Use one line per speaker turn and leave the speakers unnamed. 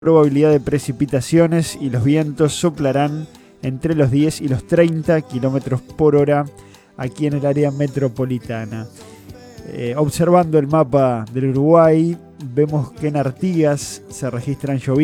probabilidad de precipitaciones y los vientos soplarán entre los 10 y los 30 kilómetros por hora aquí en el área metropolitana. Observando el mapa del Uruguay, vemos que en Artigas se registran lloviznas